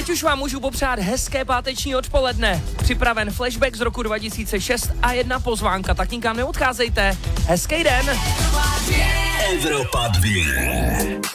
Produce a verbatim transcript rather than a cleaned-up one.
teď už vám můžu popřát hezké páteční odpoledne. Připraven flashback z roku dva tisíce šest a jedna pozvánka, tak nikam neodcházejte. Hezký den. Evropa dvě.